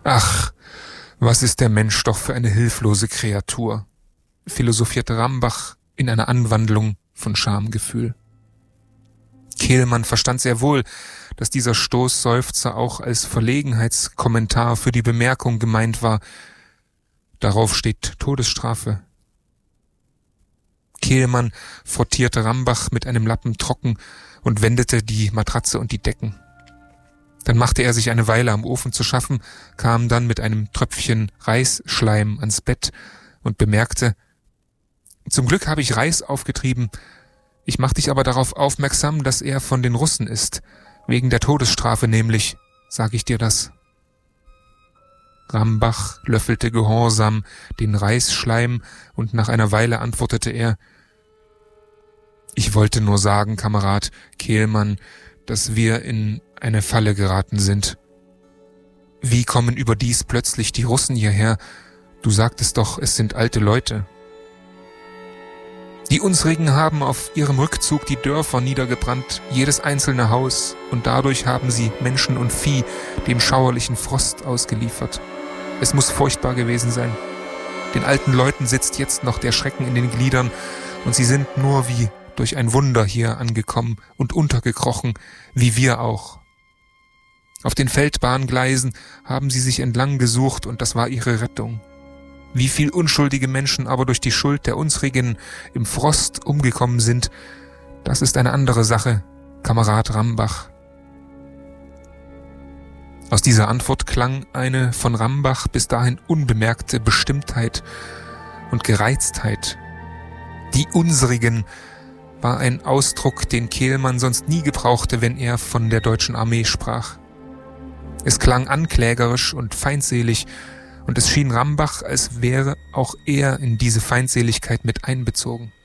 Ach, was ist der Mensch doch für eine hilflose Kreatur, philosophierte Rambach in einer Anwandlung von Schamgefühl. Kehlmann verstand sehr wohl, dass dieser Stoßseufzer auch als Verlegenheitskommentar für die Bemerkung gemeint war: Darauf steht Todesstrafe. Kehlmann frottierte Rambach mit einem Lappen trocken und wendete die Matratze und die Decken. Dann machte er sich eine Weile am Ofen zu schaffen, kam dann mit einem Tröpfchen Reisschleim ans Bett und bemerkte: Zum Glück habe ich Reis aufgetrieben. Ich mach dich aber darauf aufmerksam, dass er von den Russen ist. Wegen der Todesstrafe nämlich, sag ich dir das. Rambach löffelte gehorsam den Reisschleim und nach einer Weile antwortete er: Ich wollte nur sagen, Kamerad Kehlmann, dass wir in eine Falle geraten sind. Wie kommen überdies plötzlich die Russen hierher? Du sagtest doch, es sind alte Leute. Die unsrigen haben auf ihrem Rückzug die Dörfer niedergebrannt, jedes einzelne Haus, und dadurch haben sie Menschen und Vieh dem schauerlichen Frost ausgeliefert. Es muss furchtbar gewesen sein. Den alten Leuten sitzt jetzt noch der Schrecken in den Gliedern, und sie sind nur wie durch ein Wunder hier angekommen und untergekrochen, wie wir auch. Auf den Feldbahngleisen haben sie sich entlang gesucht, und das war ihre Rettung. Wie viel unschuldige Menschen aber durch die Schuld der unsrigen im Frost umgekommen sind, das ist eine andere Sache, Kamerad Rambach. Aus dieser Antwort klang eine von Rambach bis dahin unbemerkte Bestimmtheit und Gereiztheit. Die unsrigen war ein Ausdruck, den Kehlmann sonst nie gebrauchte, wenn er von der deutschen Armee sprach. Es klang anklägerisch und feindselig, und es schien Rambach, als wäre auch er in diese Feindseligkeit mit einbezogen.